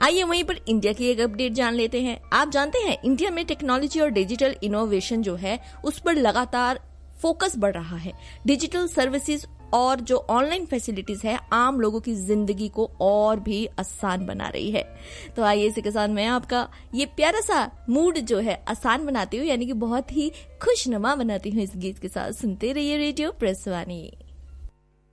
आइए वहीं पर इंडिया की एक अपडेट जान लेते हैं। आप जानते हैं इंडिया में टेक्नोलॉजी और डिजिटल इनोवेशन जो है उस पर लगातार फोकस बढ़ रहा है। डिजिटल सर्विसेज और जो ऑनलाइन फैसिलिटीज है आम लोगों की जिंदगी को और भी आसान बना रही है। तो आइए इसी के साथ मैं आपका ये प्यारा सा मूड जो है आसान बनाती हूँ, यानी कि बहुत ही खुशनुमा बनाती हूँ इस गीत के साथ। सुनते रहिए रेडियो प्रेसवानी।